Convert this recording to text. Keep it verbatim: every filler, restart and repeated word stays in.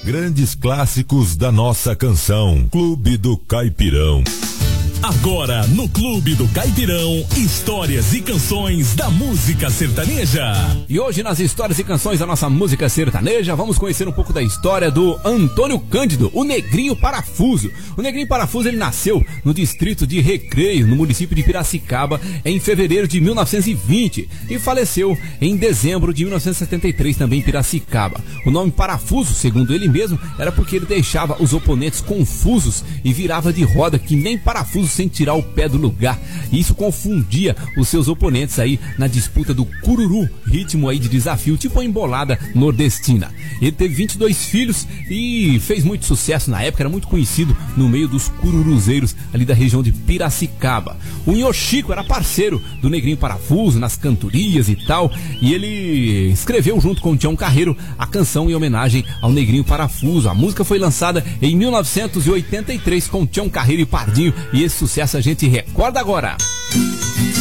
Grandes clássicos da nossa canção. Clube do Caipirão. Agora no Clube do Caipirão, histórias e canções da música sertaneja. E hoje nas histórias e canções da nossa música sertaneja, vamos conhecer um pouco da história do Antônio Cândido, o Negrinho Parafuso. O Negrinho Parafuso, ele nasceu no distrito de Recreio, no município de Piracicaba, em fevereiro de mil novecentos e vinte e faleceu em dezembro de mil novecentos e setenta e três, também em Piracicaba. O nome Parafuso, segundo ele mesmo, era porque ele deixava os oponentes confusos e virava de roda que nem parafuso sem tirar o pé do lugar. E isso confundia os seus oponentes aí na disputa do cururu, ritmo aí de desafio, tipo a embolada nordestina. Ele teve vinte e dois filhos e fez muito sucesso na época, era muito conhecido no meio dos cururuzeiros ali da região de Piracicaba. O Nhochico era parceiro do Negrinho Parafuso nas cantorias e tal, e ele escreveu junto com o Tião Carreiro a canção em homenagem ao Negrinho Parafuso. A música foi lançada em mil novecentos e oitenta e três com Tião Carreiro e Pardinho, e esse sucesso a gente recorda agora.